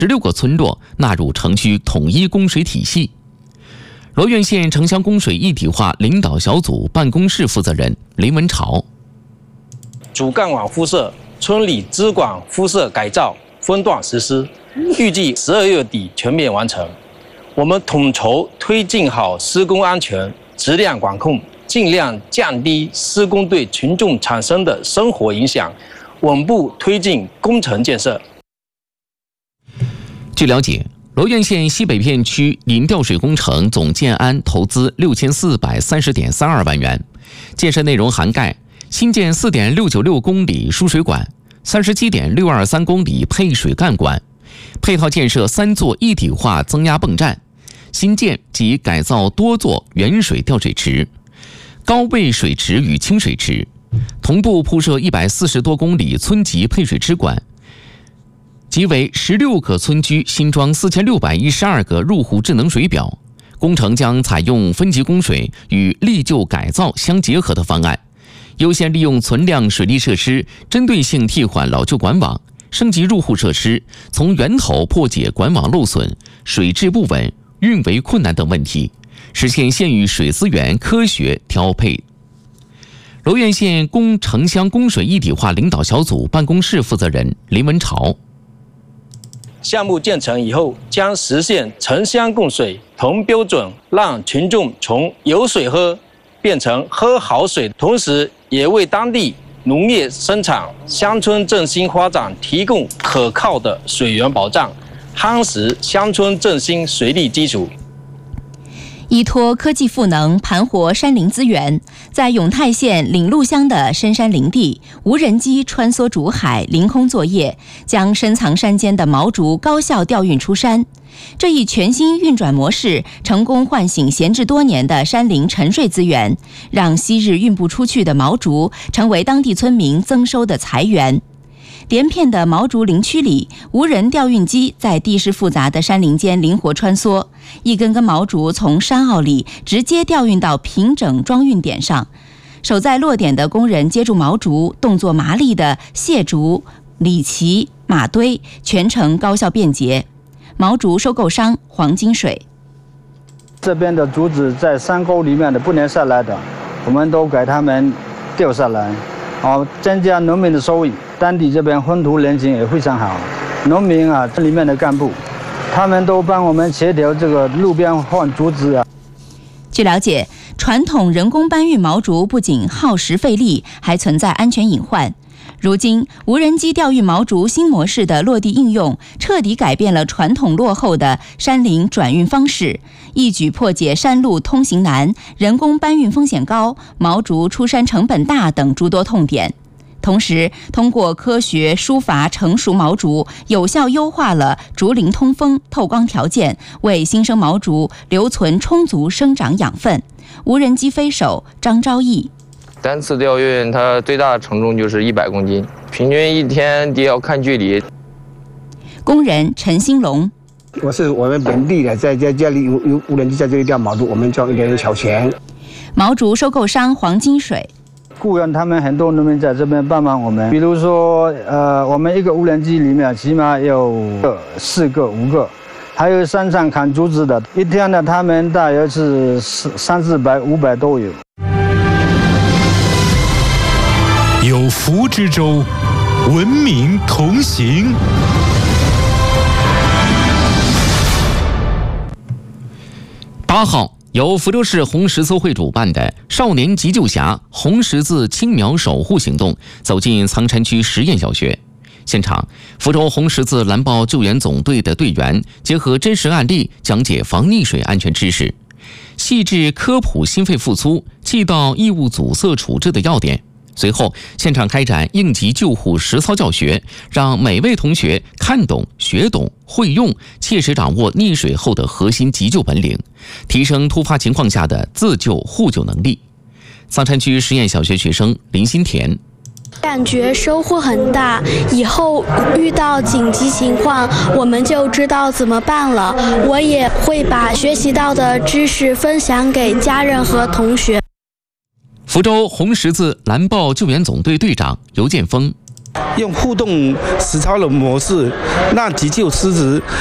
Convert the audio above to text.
16个村落纳入城区统一供水体系。罗源县城乡供水一体化领导小组办公室负责人林文朝： 主干网敷设、村里支管敷设改造分段实施，预计12月底全面完成。我们统筹推进好施工安全、质量管控，尽量降低施工对群众产生的生活影响，稳步推进工程建设。 据了解，罗源县西北片区引调水工程总建安投资6430.32万元，建设内容涵盖新建4.696公里输水管、37.623公里配水干管，配套建设3座一体化增压泵站，新建及改造多座原水调水池、高位水池与清水池，同步铺设140多公里村级配水支管，即为16个村区新装4612个入户智能水表。工程将采用分级供水与历旧改造相结合的方案，优先利用存量水利设施，针对性替换老旧管网，升级入户设施，从源头破解管网漏损、水质不稳、运维困难等问题，实现县域水资源科学调配。罗源县城乡供水一体化领导小组办公室负责人林文朝： 项目建成以后，将实现城乡供水同标准，让群众从有水喝变成喝好水，同时也为当地农业生产、乡村振兴发展提供可靠的水源保障，夯实乡村振兴水利基础。 依托科技赋能盘活山林资源，在永泰县岭路乡的深山林地，无人机穿梭竹海，凌空作业，将深藏山间的毛竹高效调运出山。这一全新运转模式，成功唤醒闲置多年的山林沉睡资源，让昔日运不出去的毛竹成为当地村民增收的财源。连片的毛竹林区里，无人调运机在地势复杂的山林间灵活穿梭，一根根毛竹从山坳里直接调运到平整装运点上。守在落点的工人接住毛竹，动作麻利的卸竹、理齐、码堆，全程高效便捷。毛竹收购商黄金水： 这边的竹子在山沟里面的不能下来的，我们都给他们调下来，增加农民的收益。当地这边风土人情也非常好，农民啊，这里面的干部，他们都帮我们协调这个路边换竹子啊。 据了解，传统人工搬运毛竹不仅耗时费力，还存在安全隐患。如今，无人机调运毛竹新模式的落地应用，彻底改变了传统落后的山林转运方式，一举破解山路通行难、人工搬运风险高、毛竹出山成本大等诸多痛点。同时，通过科学疏伐成熟毛竹，有效优化了竹林通风、透光条件，为新生毛竹留存充足生长养分。无人机飞手张昭义： 单次调运它最大的承重就是100公斤，平均一天得要看距离。 工人陈兴龙： 我是我们本地的，在家里有无人机在这里调毛竹，我们交1点小钱。 毛竹收购商黄金水： 雇佣他们很多农民在这边帮忙我们，比如说，我们一个无人机里面起码有4个、5个，还有山上砍竹子的，一天呢，他们大约是300-400、500都有。 有福之州，文明同行。 8号。由福州市红十字会主办的少年急救侠红十字青苗守护行动走进苍山区实验小学。现场，福州红十字蓝豹救援总队的队员结合真实案例讲解防溺水安全知识，细致科普心肺复苏、气道异物阻塞处置的要点。随后，现场开展应急救护实操教学，让每位同学看懂、学懂、会用，切实掌握溺水后的核心急救本领，提升突发情况下的自救互救能力。苍山区实验小学学生林新田： 感觉收获很大，以后遇到紧急情况，我们就知道怎么办了。我也会把学习到的知识分享给家人和同学。 福州红十字蓝豹救援总队队长尤建峰： 用互动实操的模式，让急救师资